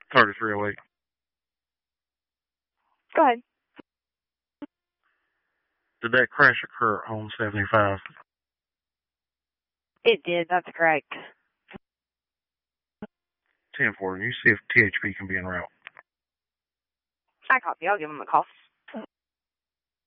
3308. Go ahead. Did that crash occur on 75? It did. That's correct. 10-4. You see if THP can be en route. I copy. I'll give him a call.